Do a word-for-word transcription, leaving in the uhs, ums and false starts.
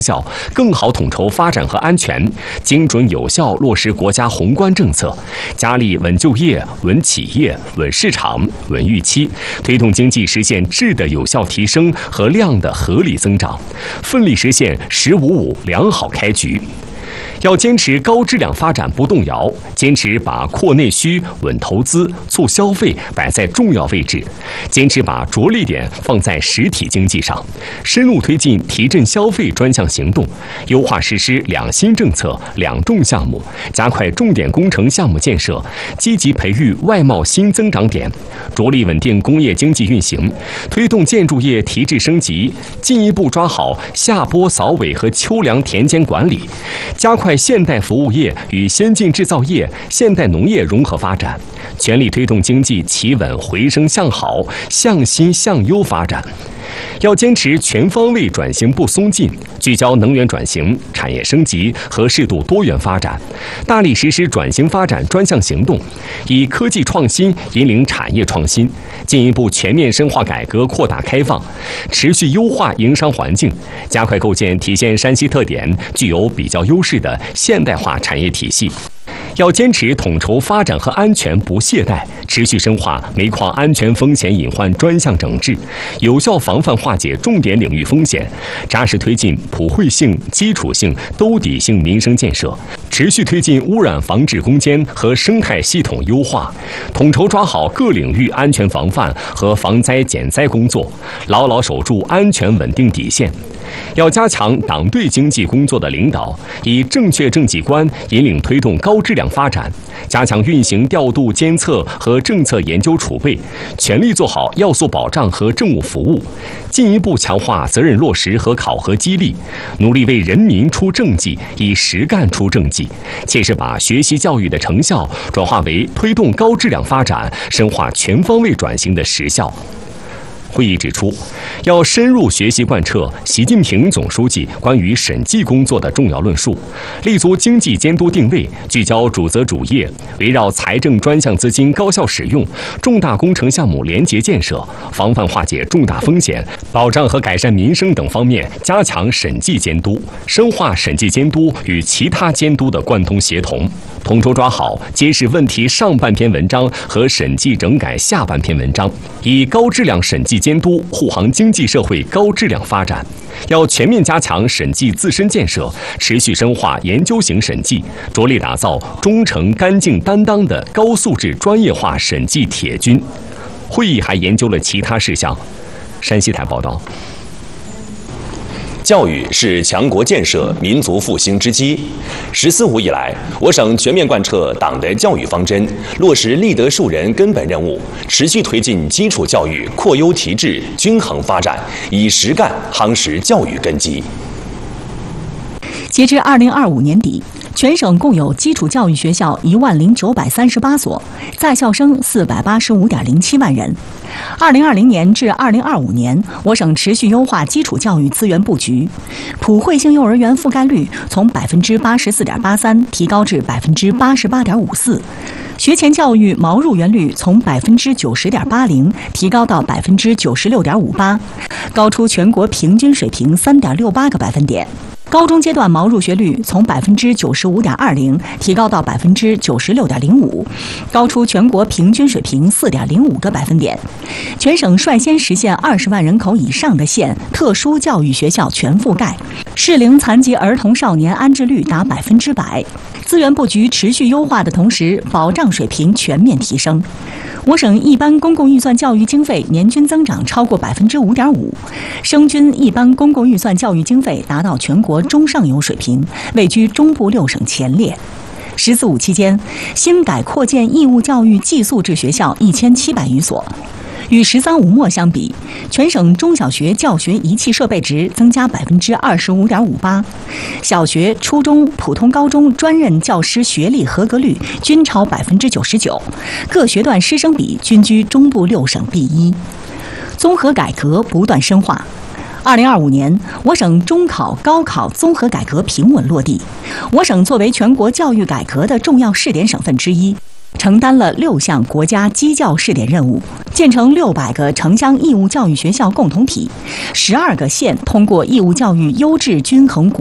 效，更好统筹发展和安全，精准有效落实国家宏观政策，加力稳就业、稳企业、稳市场、稳预期，推动经济实现质的有效提升和量的合理增长，奋力实现“十五五”良好开局。要坚持高质量发展不动摇，坚持把扩内需、稳投资、促消费摆在重要位置，坚持把着力点放在实体经济上，深入推进提振消费专项行动，优化实施两新政策、两重项目，加快重点工程项目建设，积极培育外贸新增长点，着力稳定工业经济运行，推动建筑业提质升级，进一步抓好夏播扫尾和秋粮田间管理，加快现代服务业与先进制造业、现代农业融合发展，全力推动经济企稳回升向好、向新向优发展。要坚持全方位转型不松劲，聚焦能源转型、产业升级和适度多元发展，大力实施转型发展专项行动，以科技创新引领产业创新，进一步全面深化改革扩大开放，持续优化营商环境，加快构建体现山西特点、具有比较优势的现代化产业体系。要坚持统筹发展和安全不懈怠，持续深化煤矿安全风险隐患专项整治，有效防范化解重点领域风险，扎实推进普惠性、基础性、兜底性民生建设，持续推进污染防治攻坚和生态系统优化，统筹抓好各领域安全防范和防灾减灾工作，牢牢守住安全稳定底线。要加强党对经济工作的领导，以正确政绩观引领推动高质量发展，加强运行调度监测和政策研究储备，全力做好要素保障和政务服务，进一步强化责任落实和考核激励，努力为人民出政绩，以实干出政绩，切实把学习教育的成效转化为推动高质量发展、深化全方位转型的实效。会议指出，要深入学习贯彻习近平总书记关于审计工作的重要论述，立足经济监督定位，聚焦主责主业，围绕财政专项资金高效使用、重大工程项目廉洁建设、防范化解重大风险、保障和改善民生等方面加强审计监督，深化审计监督与其他监督的贯通协同，统筹抓好揭示问题上半篇文章和审计整改下半篇文章，以高质量审计监督护航经济社会高质量发展。要全面加强审计自身建设，持续深化研究型审计，着力打造忠诚、干净、担当的高素质专业化审计铁军。会议还研究了其他事项。山西台报道。 教育是强国建设、民族复兴之基。十四五以来，我省全面贯彻党的教育方针，落实立德树人根本任务，持续推进基础教育扩优提质、均衡发展，以实干夯实教育根基。 截至二零二五年底，全省共有基础教育学校一万零九百三十八所，在校生四百八十五点零七万人。二零二零年至二零二五年，我省持续优化基础教育资源布局，普惠性幼儿园覆盖率从百分之八十四点八三提高至百分之八十八点五四，学前教育毛入园率从百分之九十点八零提高到百分之九十六点五八，高出全国平均水平三点六八个百分点。高中阶段毛入学率从百分之九十五点二零提高到百分之九十六点零五，高出全国平均水平四点零五个百分点。全省率先实现二十万人口以上的县特殊教育学校全覆盖，适龄残疾儿童少年安置率达百分之百。资源布局持续优化的同时，保障水平全面提升。我省一般公共预算教育经费年均增长超过百分之五点五，生均一般公共预算教育经费达到全国中上游水平，位居中部六省前列。十四五期间，新改扩建义务教育寄宿制学校一千七百余所。与“十三五”末相比，全省中小学教学仪器设备值增加百分之二十五点五八，小学、初中、普通高中专任教师学历合格率均超百分之九十九，各学段师生比均居中部六省第一。综合改革不断深化。二零二五年，我省中考、高考综合改革平稳落地。我省作为全国教育改革的重要试点省份之一， 承担了六项国家基教试点任务，建成六百个城乡义务教育学校共同体，十二个县通过义务教育优质均衡